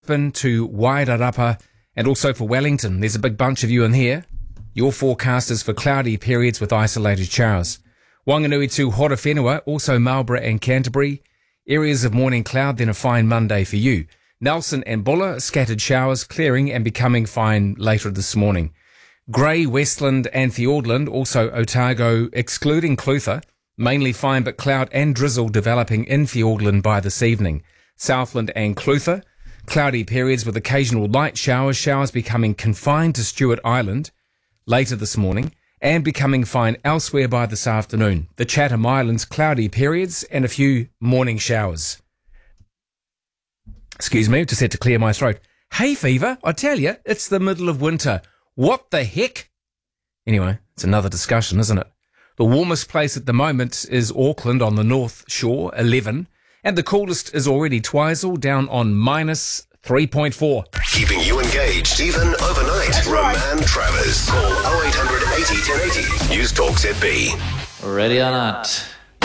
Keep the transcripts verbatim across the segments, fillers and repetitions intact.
Brisbane to Wairarapa, and also for Wellington. There's a big bunch of you in here. Your forecast is for cloudy periods with isolated showers. Wanganui to Horowhenua, also Marlborough and Canterbury. Areas of morning cloud, then a fine Monday for you. Nelson and Buller, scattered showers, clearing and becoming fine later this morning. Grey, Westland and Fiordland, also Otago, excluding Clutha, mainly fine but cloud and drizzle developing in Fiordland by this evening. Southland and Clutha, cloudy periods with occasional light showers, showers becoming confined to Stewart Island later this morning and becoming fine elsewhere by this afternoon. The Chatham Islands, cloudy periods and a few morning showers. Excuse me, just had to clear my throat. Hay fever, I tell you, it's the middle of winter. What the heck? Anyway, it's another discussion, isn't it? The warmest place at the moment is Auckland on the North Shore, eleven, and the coolest is already Twizel, down on minus three point four. Keeping you engaged, even overnight. That's Roman right. Travers. Call oh eight hundred eighty ten eighty. News Talk Z B. Ready or not?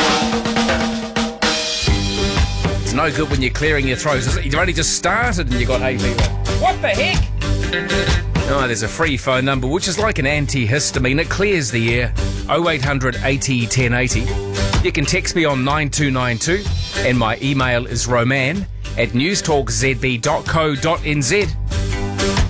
It's no good when you're clearing your throat, is it? You've only just started and you got hay fever. What the heck? Oh, there's a free phone number, which is like an antihistamine. It clears the air. oh eight hundred eighty ten eighty. You can text me on nine two nine two, and my email is roman at newstalk z b dot co dot n z.